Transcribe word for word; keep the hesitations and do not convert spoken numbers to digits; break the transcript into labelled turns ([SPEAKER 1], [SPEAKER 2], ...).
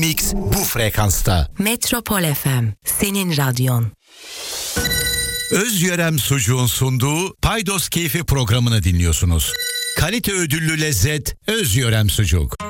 [SPEAKER 1] Mix bu frekansta.
[SPEAKER 2] Metropol F M, senin radyon.
[SPEAKER 1] Özyörem Sucuğun sunduğu Paydos Keyfi programını dinliyorsunuz. Kalite ödüllü lezzet Özyörem Sucuk.